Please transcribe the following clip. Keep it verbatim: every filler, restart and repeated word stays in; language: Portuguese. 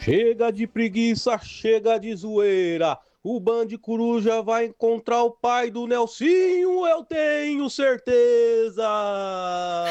Chega de preguiça, chega de zoeira. O Band Coruja vai encontrar o pai do Nelsinho, eu tenho certeza.